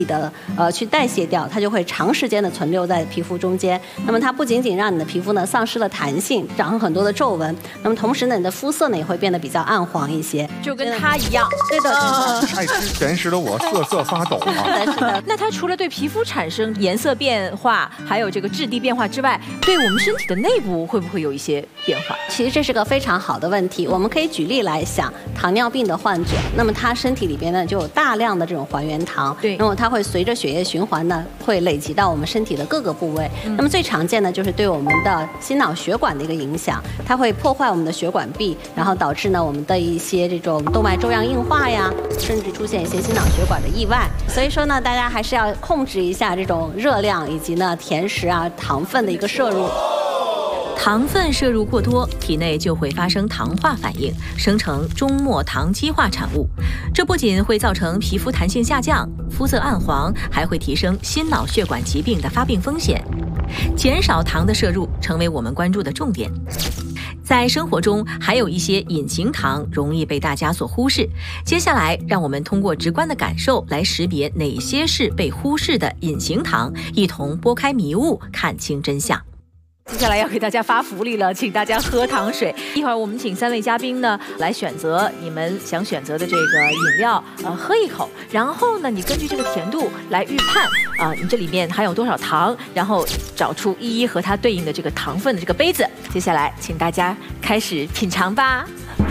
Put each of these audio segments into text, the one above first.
的去代谢掉，它就会长时间的存留在皮肤中间。那么它不仅仅让你的皮肤呢丧失了弹性，长很多的皱纹，那么同时呢，你的肤色呢也会变得比较暗黄一些， 就跟它一样。 对的， 爱吃甜食的我瑟瑟发抖啊！ 是的。 那它除了对皮肤产生颜色变化，还有这个质地变化之外，对我们身体的内部会不会有一些变化？ 其实这是个非常好的问题。我们可以举例来想，糖尿病的患者，那么他身体里边呢就有大量的这种还原糖， 对， 那么它会随着血液循环呢，会累积到我们身体的各个部位。那么最常见的就是对我们的心脑血管的一个影响，它会破坏我们的血管壁，然后导致呢我们的一些这种动脉粥样硬化呀，甚至出现一些心脑血管的意外。所以说呢，大家还是要控制一下这种热量以及呢甜食啊、糖分的一个摄入。 糖分摄入过多，体内就会发生糖化反应，生成终末糖基化产物。这不仅会造成皮肤弹性下降、肤色暗黄，还会提升心脑血管疾病的发病风险。减少糖的摄入成为我们关注的重点。在生活中，还有一些隐形糖容易被大家所忽视。接下来，让我们通过直观的感受来识别哪些是被忽视的隐形糖，一同拨开迷雾，看清真相。 接下来要给大家发福利了，请大家喝糖水。一会儿我们请3位嘉宾呢来选择你们想选择的这个饮料，喝一口，然后呢，你根据这个甜度来预判你这里面含有多少糖，然后找出一一和它对应的这个糖分的这个杯子。接下来，请大家开始品尝吧。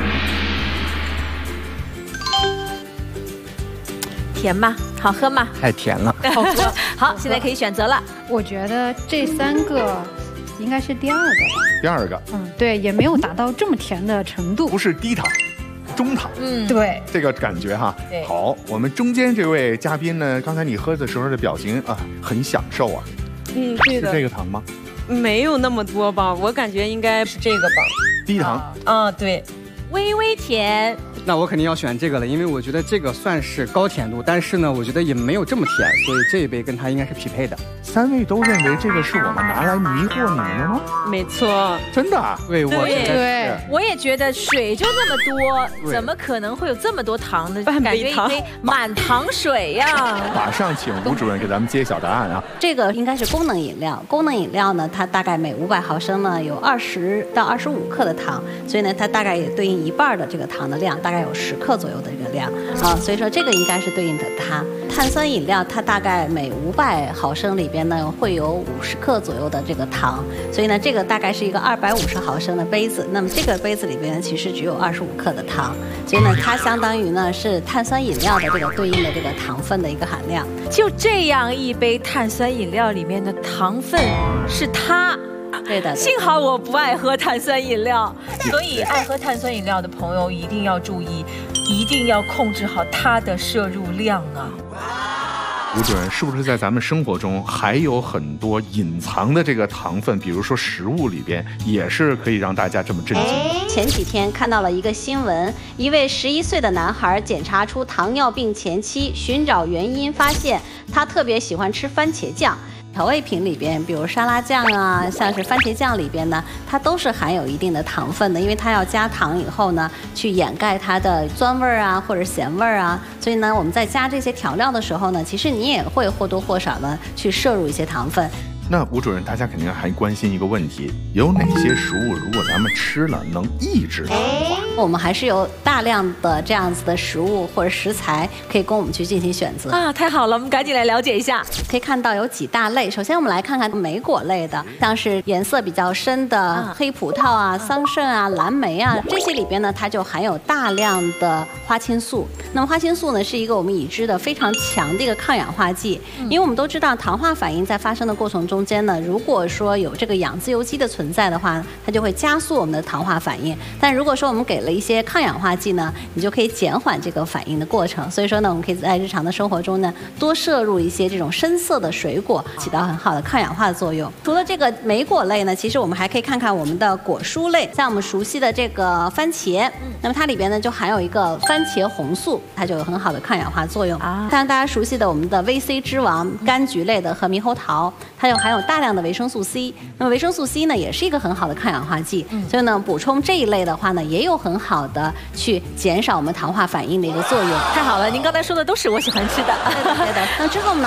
甜吗？好喝吗？ 太甜了， 好喝。好，现在可以选择了。 我觉得这3个。应该是第2个。 第2个， 对，也没有达到这么甜的程度， 不是低糖，中糖， 对， 这个感觉哈。 对， 好，我们中间这位嘉宾呢，刚才你喝的时候的表情啊，很享受啊。 对的。 是这个糖吗？ 没有那么多吧，我感觉应该是这个吧。 低糖。 对， 微微甜。 那我肯定要选这个了，因为我觉得这个算是高甜度，但是呢，我觉得也没有这么甜，所以这一杯跟它应该是匹配的。 3位都认为这个是我们拿来迷惑你们的吗？ 没错， 真的啊？ 对，我觉得对， 我也觉得水就那么多，怎么可能会有这么多糖呢？感觉一杯满糖水呀！ 马上请吴主任给咱们揭晓答案啊！ 这个应该是功能饮料，功能饮料呢，它大概每500毫升呢有20到25克的糖，所以呢，它大概也对应1半的这个糖的量，大概有10克左右的这个量啊，所以说这个应该是对应的它。碳酸饮料它大概每500毫升里边呢会有50克左右的这个糖，所以呢这个大概是一个250毫升的杯子，那么这个杯子里边呢其实只有25克的糖，所以呢它相当于呢是碳酸饮料的这个对应的这个糖分的一个含量。 就这样一杯碳酸饮料里面的糖分是它。 对的， 幸好我不爱喝碳酸饮料，所以爱喝碳酸饮料的朋友一定要注意，一定要控制好它的摄入量啊。 吴主任，是不是在咱们生活中还有很多隐藏的这个糖分，比如说食物里边也是可以让大家这么震惊的？ 前几天看到了一个新闻，一位11岁的男孩检查出糖尿病前期，寻找原因，发现他特别喜欢吃番茄酱。调味品里边，比如沙拉酱啊，像是番茄酱里边呢，它都是含有一定的糖分的，因为它要加糖以后呢，去掩盖它的酸味儿啊或者咸味儿啊，所以呢，我们在加这些调料的时候呢，其实你也会或多或少的去摄入一些糖分。 那吴主任，大家肯定还关心一个问题，有哪些食物如果咱们吃了能抑制糖化？ 我们还是有大量的这样子的食物或者食材可以供我们去进行选择啊！太好了，我们赶紧来了解一下。 可以看到有几大类，首先我们来看看莓果类的，像是颜色比较深的黑葡萄啊、桑葚啊、蓝莓啊，这些里边呢，它就含有大量的花青素。那么花青素呢，是一个我们已知的非常强的一个抗氧化剂，因为我们都知道糖化反应在发生的过程中间呢，如果说有这个氧自由基的存在的话，它就会加速我们的糖化反应。但如果说我们给了一些抗氧化剂呢，你就可以减缓这个反应的过程。所以说呢，我们可以在日常的生活中呢，多摄入一些这种深色的水果，起到很好的抗氧化的作用。除了这个莓果类呢，其实我们还可以看看我们的果蔬类，像我们熟悉的这个番茄，那么它里边呢就含有一个番茄红素，它就有很好的抗氧化作用啊。像大家熟悉的我们的 VC 之王柑橘类的和猕猴桃，它有含有大量的维生素 C， 那么维生素 C 呢也是一个很好的抗氧化剂，所以呢补充这一类的话呢，也有很好的去减少我们糖化反应的一个作用。 太好了，您刚才说的都是我喜欢吃的。 对的。那之后呢，